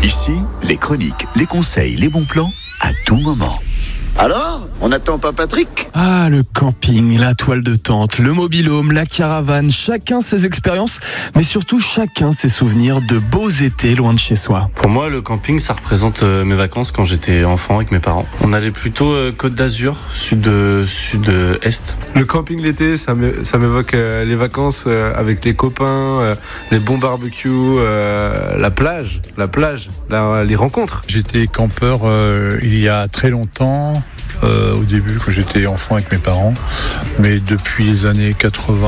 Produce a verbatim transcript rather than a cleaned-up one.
Ici, les chroniques, les conseils, les bons plans, à tout moment. Alors, on n'attend pas Patrick ? Ah, le camping, la toile de tente, le mobil-home, la caravane, chacun ses expériences, mais surtout chacun ses souvenirs de beaux étés loin de chez soi. Pour moi, le camping, ça représente euh, mes vacances quand j'étais enfant avec mes parents. On allait plutôt euh, Côte d'Azur, sud, euh, sud-est. Le camping l'été, ça me, ça m'évoque euh, les vacances euh, avec les copains, euh, les bons barbecues, euh, la plage, la plage, la, les rencontres. J'étais campeur euh, il y a très longtemps. Euh, au début quand j'étais enfant avec mes parents, mais depuis les années quatre-vingts